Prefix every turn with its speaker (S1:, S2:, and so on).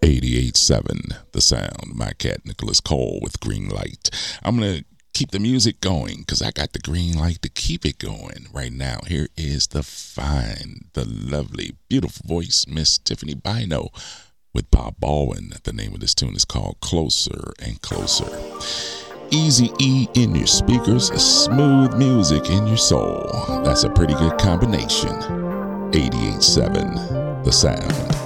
S1: 88.7 The Sound. My cat Nicholas Cole with Green Light. I'm going to keep the music going because I got the green light to keep it going right now. Here is the fine, the lovely, beautiful voice, Miss Tiffany Bino with Bob Baldwin. The name of this tune is called Closer and Closer. Easy E in your speakers, smooth music in your soul. That's a pretty good combination. 88.7 The Sound.